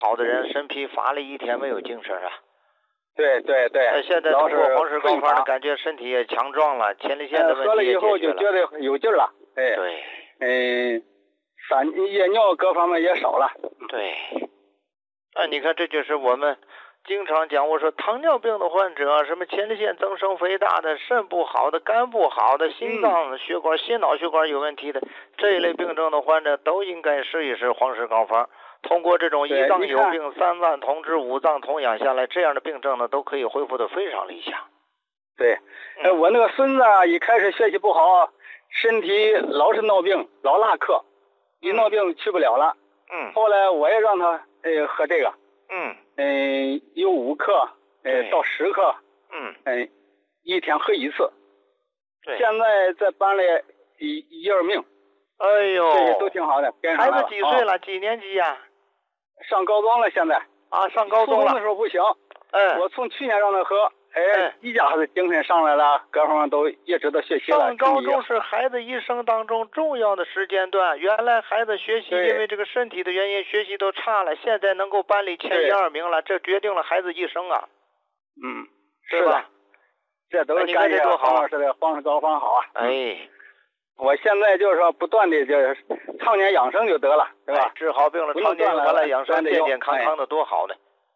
好的人身疲乏了一天没有精神啊。 对对对， 现在通过黄氏膏方的感觉身体也强壮了，前列腺的问题也解决了。 喝了以后就觉得有劲了。哎， 对， 夜尿各方面也少了。 对，你看这就是我们经常讲，我说糖尿病的患者，什么前列腺增生肥大的、肾不好的、肝不好的、心脏血管、心脑血管有问题的这一类病症的患者，都应该试一试黄氏膏方。通过这种一脏有病、三脏同治、五脏同养下来，这样的病症呢，都可以恢复的非常理想。 对，我那个孙子一开始学习不好，身体老是闹病，老落课，一闹病去不了了。后来我也让他喝这个。有5克，到10克。一天喝1次。 对。 现在在班里一二名。 哎呦， 这些都挺好的。 孩子几岁了？几年级呀？ 上高中了，现在。 上高中了。 初中的时候不行。我从去年让他喝，一下子精神上来了，各方面都一直都学习了。 上高中是孩子一生当中重要的时间段。原来孩子学习因为这个身体的原因学习都差了，现在能够班里前1、2名了，这决定了孩子一生啊。 是吧？这都是感谢黄老师的黄氏膏方好啊。我现在就是说不断的就是常年养生就得了，对吧？ 治好病了，常年回来养生，健健康康的多好呢。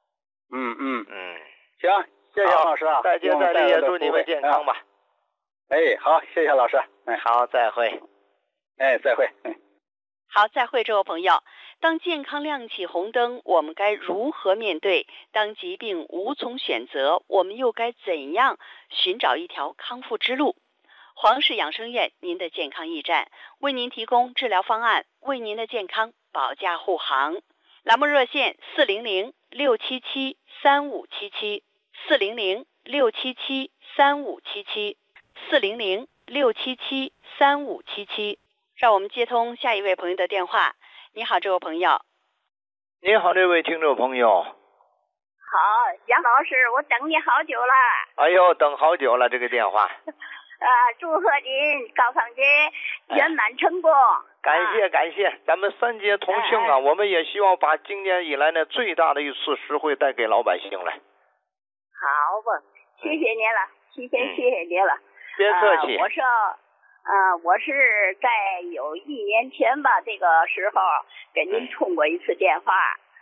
行，谢谢老师啊。 再接再厉，也祝你们健康吧。 好，谢谢老师。 好，再会。 再会。 好，再会，这位朋友。当健康亮起红灯，我们该如何面对？当疾病无从选择，我们又该怎样寻找一条康复之路？黄氏养生院，您的健康驿站，为您提供治疗方案，为您的健康保驾护航。栏目热线400-677-3577，400-677-3577，400-677-3577。让我们接通下一位朋友的电话。你好，这位朋友。 你好，这位听众朋友。 好，杨老师，我等你好久了。 哎呦，等好久了，这个电话。 祝贺您高方节圆满成功。 感谢感谢，咱们3节同庆啊，我们也希望把今年以来呢最大的一次实惠带给老百姓来。 好吧，谢谢您了，谢谢您了。 别客气。 我是在有1年前吧，这个时候给您通过一次电话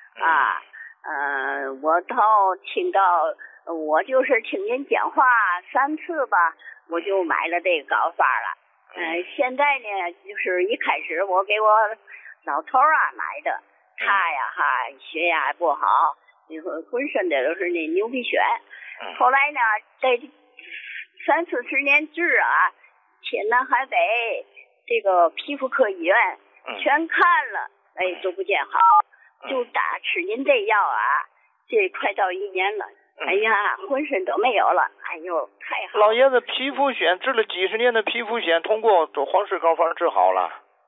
我听到我就是听您讲话3次吧，我就买了这个膏方了。现在呢，就是一开始我给我老头买的，他呀血压不好，浑身的都是那牛皮癣。后来呢，在30-40年治天南海北这个皮肤科医院全看了，都不见好，就打吃您这药这快到1年了。浑身都没有了，太好了。 老爷子皮肤癣治了几十年的皮肤癣，通过黄氏膏方治好了。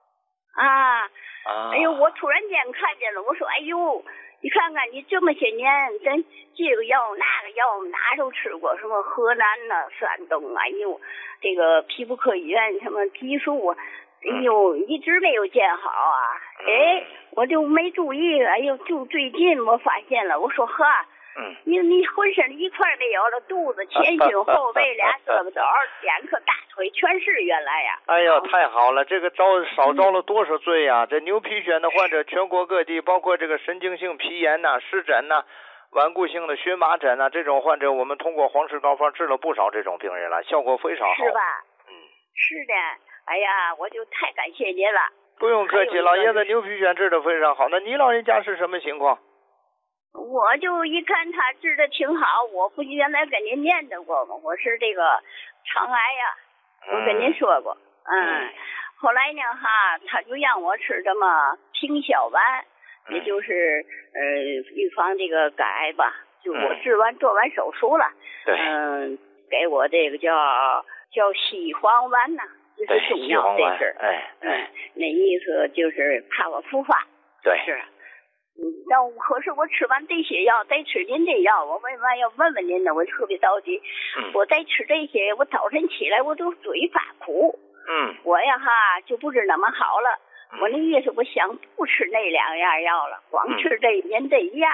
我突然间看见了，我说你看看你这么些年，咱这个药那个药哪都吃过，什么河南山东这个皮肤科医院什么激素一直没有见好我就没注意，就最近我发现了，我说你浑身一块没有了，肚子、前胸、后背、俩胳膊肘、2颗大腿全是原来呀。 太好了，这个少遭了多少罪呀！这牛皮癣的患者全国各地，包括这个神经性皮炎湿疹顽固性的荨麻疹这种患者，我们通过黄氏膏方治了不少这种病人了，效果非常好。 是吧？是的。我就太感谢您了。 不用客气，老爷子牛皮癣治得非常好。那你老人家是什么情况？ 我就一看他治得挺好，我不原来跟您念叨过吗？我是这个肠癌我跟您说过。后来呢他就让我吃这么平消丸，也就是预防这个肝癌吧。就我做完手术了。给我这个叫西黄丸就是中药这事。那意思就是怕我复发。是。可是我吃完这些药，再吃您这药，我为嘛要问问您呢？我特别着急。我再吃这些，我早晨起来我都嘴发苦。我就不知那么好了。 我那意思我想不吃那2样药了，光吃这您这一样。